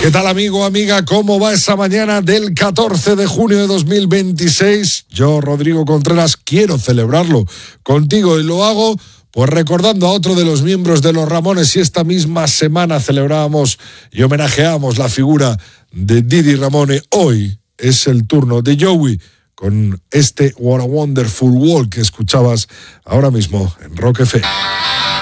¿Qué tal, amigo, amiga? ¿Cómo va esa mañana del 14 de junio de 2026? Yo, Rodrigo Contreras, quiero celebrarlo contigo y lo hago pues recordando a otro de los miembros de Los Ramones. Y esta misma semana celebrábamos y homenajeamos la figura de Didi Ramone. Hoy es el turno de Joey con este What a Wonderful World que escuchabas ahora mismo en Rock FM.